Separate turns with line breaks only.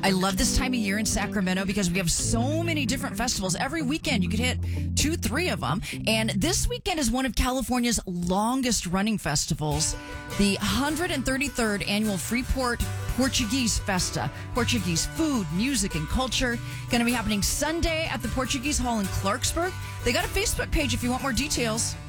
I love this time of year in Sacramento because we have so many different festivals. Every weekend you could hit 2-3 of them. And this weekend is one of California's longest running festivals, the 133rd annual Freeport Portuguese Festa. Portuguese food, music, and culture. Going to be happening Sunday at the Portuguese Hall in Clarksburg. They got a Facebook page if you want more details.